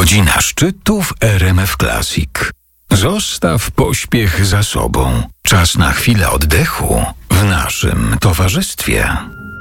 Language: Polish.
Godzina szczytu w RMF Classic. Zostaw pośpiech za sobą. Czas na chwilę oddechu w naszym towarzystwie.